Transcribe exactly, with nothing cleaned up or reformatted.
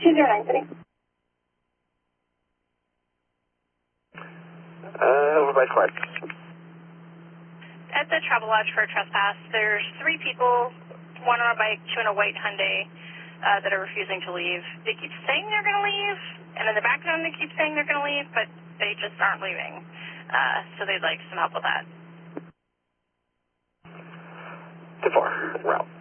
two zero nine City. Uh, over by Clark. At the Travel Lodge for a trespass, there's three people, one on a bike, two in a white Hyundai, uh, that are refusing to leave. They keep saying they're going to leave, and in the background they keep saying they're going to leave, but they just aren't leaving. Uh, so they'd like some help with that. two four, route.